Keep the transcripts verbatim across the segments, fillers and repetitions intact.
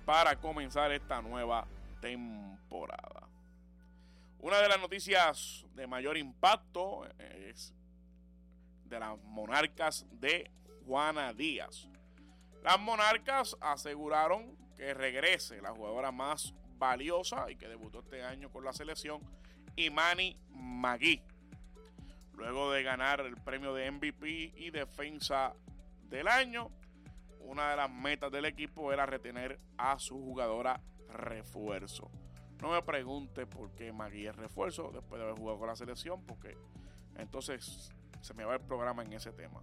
para comenzar esta nueva temporada. Una de las noticias de mayor impacto es de las Monarcas de Juana Díaz. Las Monarcas aseguraron que regrese la jugadora más valiosa y que debutó este año con la selección, Imani Magui, luego de ganar el premio de M V P y defensa del año. Una de las metas del equipo era retener a su jugadora refuerzo. No me pregunte por qué Magui es refuerzo después de haber jugado con la selección, porque entonces se me va el programa en ese tema.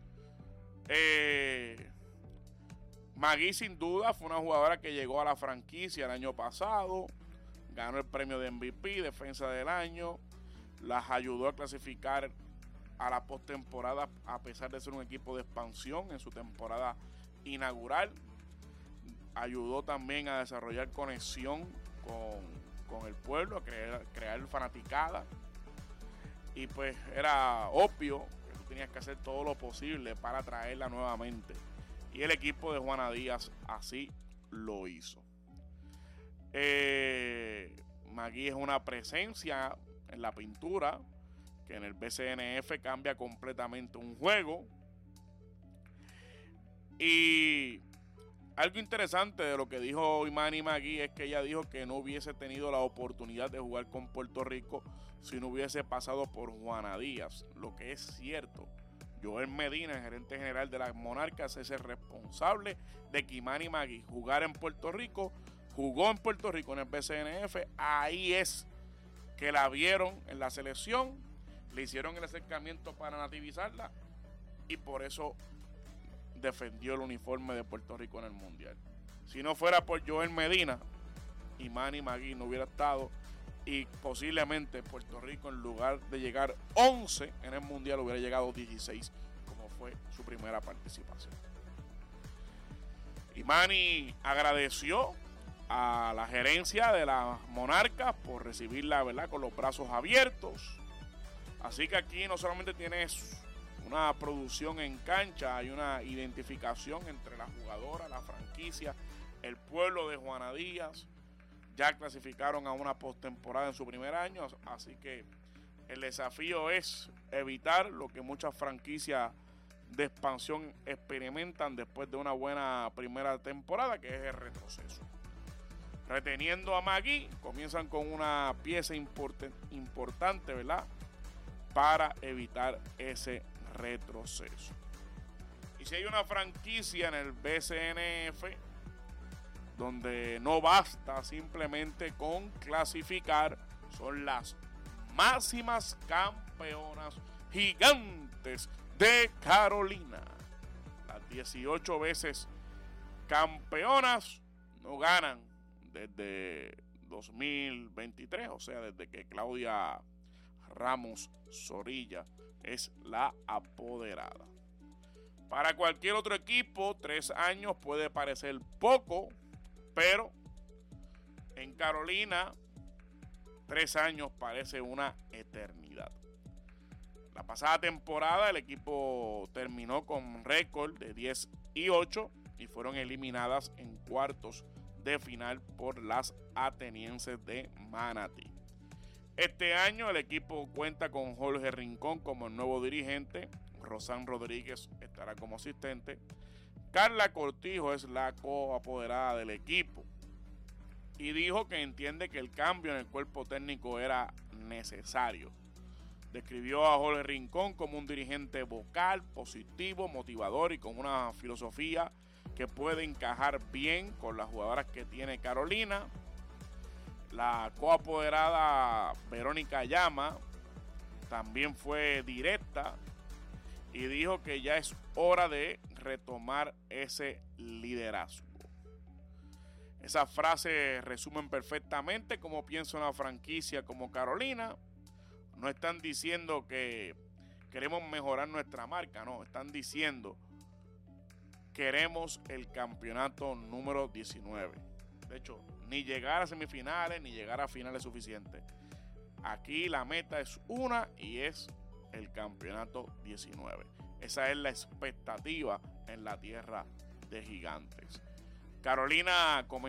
Eh, Magui sin duda fue una jugadora que llegó a la franquicia el año pasado, ganó el premio de M V P, defensa del año, las ayudó a clasificar a la postemporada a pesar de ser un equipo de expansión en su temporada inaugural. Ayudó también a desarrollar conexión con, con el pueblo, a crear, crear fanaticada. Y pues era obvio que tú tenías que hacer todo lo posible para traerla nuevamente. Y el equipo de Juana Díaz así lo hizo. Eh, Magui es una presencia en la pintura que en el B C N F cambia completamente un juego. Y algo interesante de lo que dijo Imani Magui es que ella dijo que no hubiese tenido la oportunidad de jugar con Puerto Rico si no hubiese pasado por Juana Díaz, lo que es cierto. Joel Medina, el gerente general de las Monarcas, es el responsable de que Imani Magui jugara en Puerto Rico, jugó en Puerto Rico en el B C N F, ahí es que la vieron en la selección, le hicieron el acercamiento para nativizarla y por eso defendió el uniforme de Puerto Rico en el Mundial. Si no fuera por Joel Medina, Imani Magui no hubiera estado y posiblemente Puerto Rico, en lugar de llegar once en el Mundial, hubiera llegado dieciséis, como fue su primera participación. Imani agradeció a la gerencia de las Monarcas por recibirla, ¿verdad?, con los brazos abiertos. Así que aquí no solamente tienes una producción en cancha, hay una identificación entre la jugadora, la franquicia, el pueblo de Juana Díaz. Ya clasificaron a una postemporada en su primer año, así que el desafío es evitar lo que muchas franquicias de expansión experimentan después de una buena primera temporada, que es el retroceso. Reteniendo a Magui, comienzan con una pieza import- importante, ¿verdad?, para evitar ese retroceso. Y si hay una franquicia en el B C N F donde no basta simplemente con clasificar, son las máximas campeonas Gigantes de Carolina. Las dieciocho veces campeonas no ganan desde dos mil veintitrés, o sea, desde que Claudia Ramos Zorrilla es la apoderada. Para cualquier otro equipo, tres años puede parecer poco, pero en Carolina, tres años parece una eternidad. La pasada temporada el equipo terminó con récord de diez y ocho y fueron eliminadas en cuartos de final por las atenienses de Manatí. Este año el equipo cuenta con Jorge Rincón como el nuevo dirigente, Rosán Rodríguez estará como asistente, Carla Cortijo es la coapoderada del equipo y dijo que entiende que el cambio en el cuerpo técnico era necesario. Describió a Jorge Rincón como un dirigente vocal, positivo, motivador y con una filosofía que puede encajar bien con las jugadoras que tiene Carolina. La coapoderada Verónica Llama también fue directa y dijo que ya es hora de retomar ese liderazgo. Esas frases resumen perfectamente cómo piensa una franquicia como Carolina. No están diciendo que queremos mejorar nuestra marca, no, están diciendo queremos el campeonato número diecinueve. De hecho, ni llegar a semifinales ni llegar a finales es suficiente. Aquí la meta es una y es el campeonato diecinueve. Esa es la expectativa en la tierra de Gigantes. Carolina comenzó